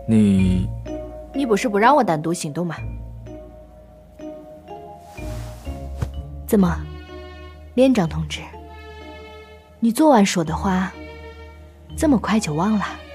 你不是不让我单独行动吗？怎么，连长同志，你昨晚说的话，这么快就忘了？